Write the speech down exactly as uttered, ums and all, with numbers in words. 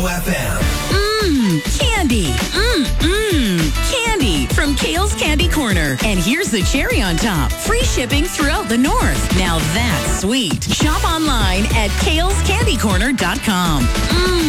F M. Mmm, candy. Mmm, mmm, candy from Kale's Candy Corner. And here's the cherry on top. Free shipping throughout the North. Now that's sweet. Shop online at kales candy corner dot com. Mmm.